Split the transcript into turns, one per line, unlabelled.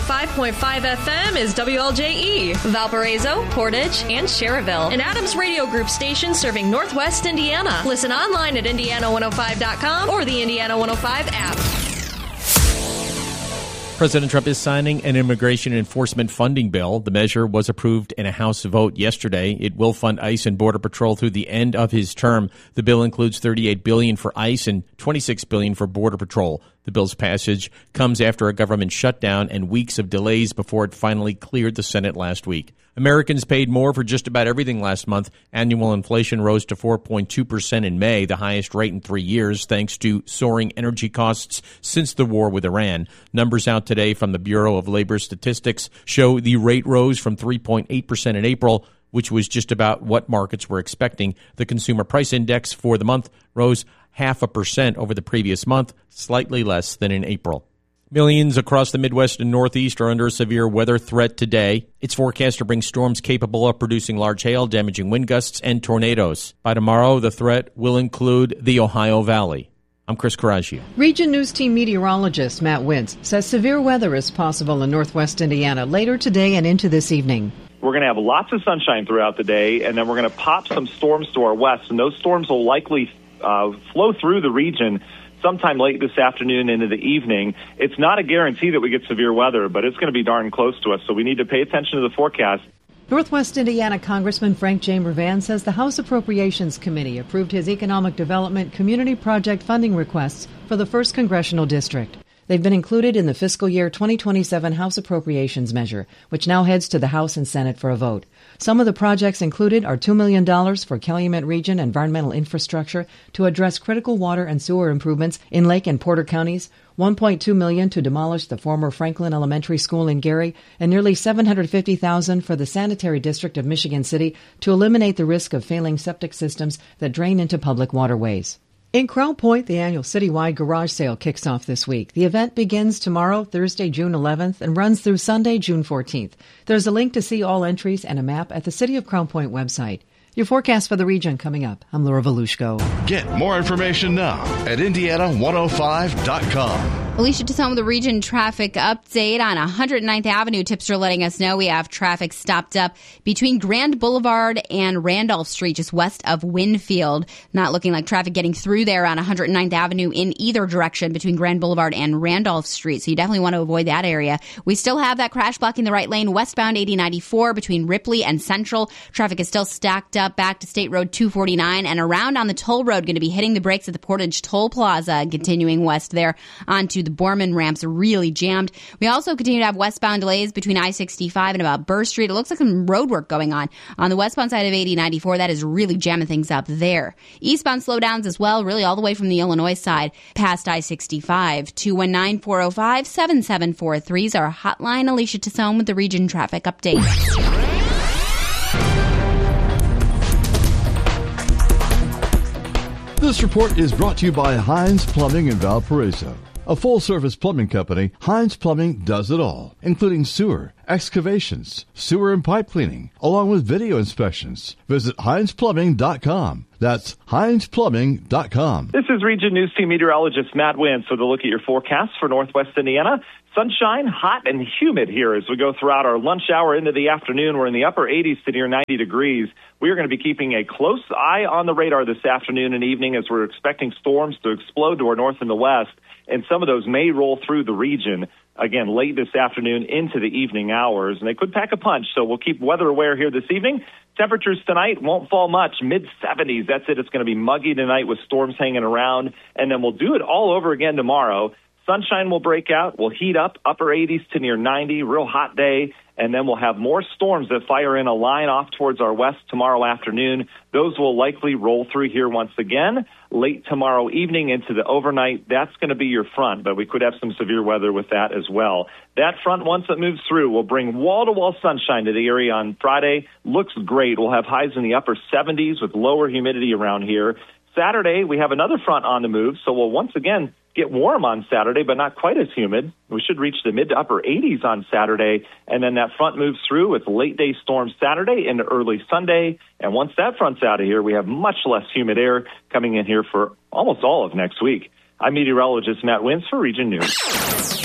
105.5 FM is WLJE, Valparaiso, Portage, and Cherryville. An Adams Radio Group station serving Northwest Indiana. Listen online at Indiana105.com or the Indiana 105 app.
President Trump is signing an immigration enforcement funding bill. The measure was approved in a House vote yesterday. It will fund ICE and Border Patrol through the end of his term. The bill includes $38 billion for ICE and $26 billion for Border Patrol. The bill's passage comes after a government shutdown and weeks of delays before it finally cleared the Senate last week. Americans paid more for just about everything last month. Annual inflation rose to 4.2% in May, the highest rate in 3 years, thanks to soaring energy costs since the war with Iran. Numbers out today from the Bureau of Labor Statistics show the rate rose from 3.8% in April, which was just about what markets were expecting. The Consumer Price Index for the month rose 0.5% over the previous month, slightly less than in April. Millions across the Midwest and Northeast are under a severe weather threat today. It's forecast to bring storms capable of producing large hail, damaging wind gusts, and tornadoes. By tomorrow, the threat will include the Ohio Valley. I'm Chris Coraggio.
Region News Team meteorologist Matt Wintz says severe weather is possible in Northwest Indiana later today and into this evening.
We're going to have lots of sunshine throughout the day, and then we're going to pop some storms to our west, and those storms will likely flow through the region sometime late this afternoon into the evening. It's not a guarantee that we get severe weather, but it's going to be darn close to us, so we need to pay attention to the forecast.
Northwest Indiana Congressman Frank J. Mervan says the House Appropriations Committee approved his Economic Development Community Project funding requests for the 1st Congressional District. They've been included in the fiscal year 2027 House Appropriations measure, which now heads to the House and Senate for a vote. Some of the projects included are $2 million for Calumet Region environmental infrastructure to address critical water and sewer improvements in Lake and Porter counties, $1.2 million to demolish the former Franklin Elementary School in Gary, and nearly $750,000 for the Sanitary District of Michigan City to eliminate the risk of failing septic systems that drain into public waterways. In Crown Point, the annual citywide garage sale kicks off this week. The event begins tomorrow, Thursday, June 11th, and runs through Sunday, June 14th. There's a link to see all entries and a map at the City of Crown Point website. Your forecast for the region coming up. I'm Laura Volushko.
Get more information now at Indiana105.com.
Alicia Tassone with the region traffic update on 109th Avenue. Tipster letting us know we have traffic stopped up between Grand Boulevard and Randolph Street, just west of Winfield. Not looking like traffic getting through there on 109th Avenue in either direction between Grand Boulevard and Randolph Street. So you definitely want to avoid that area. We still have that crash blocking the right lane westbound 8094 between Ripley and Central. Traffic is still stacked up back to State Road 249 and around on the toll road, going to be hitting the brakes at the Portage Toll Plaza and continuing west there onto the Borman ramps, really jammed. We also continue to have westbound delays between I-65 and about Burr Street. It looks like some road work going on the westbound side of 8094. That is really jamming things up there. Eastbound slowdowns as well, really all the way from the Illinois side past I-65. 219-405-7743 is our hotline. Alicia Tassone with the region traffic update.
This report is brought to you by Hines Plumbing in Valparaiso. A full-service plumbing company, Hines Plumbing does it all, including sewer, excavations, sewer and pipe cleaning, along with video inspections. Visit HinesPlumbing.com. That's HinesPlumbing.com.
This is Region News Team meteorologist Matt Wintz with a look at your forecast for Northwest Indiana. Sunshine, hot and humid here as we go throughout our lunch hour into the afternoon. We're in the upper 80s to near 90 degrees. We are going to be keeping a close eye on the radar this afternoon and evening as we're expecting storms to explode to our north and the west, and some of those may roll through the region, again, late this afternoon into the evening hours, and they could pack a punch, so we'll keep weather aware here this evening. Temperatures tonight won't fall much, mid-70s. That's it. It's going to be muggy tonight with storms hanging around, and then we'll do it all over again tomorrow. Sunshine will break out. We'll heat up, upper 80s to near 90, real hot day, and then we'll have more storms that fire in a line off towards our west tomorrow afternoon. Those will likely roll through here once again late tomorrow evening into the overnight. That's going to be your front, but we could have some severe weather with that as well. That front, once it moves through, will bring wall-to-wall sunshine to the area on Friday. Looks great. We'll have highs in the upper 70s with lower humidity around here. Saturday, we have another front on the move, so we'll once again get warm on Saturday, but not quite as humid. We should reach the mid to upper 80s on Saturday, and then that front moves through with late-day storms Saturday into early Sunday, and once that front's out of here, we have much less humid air coming in here for almost all of next week. I'm meteorologist Matt Wintz for Region News.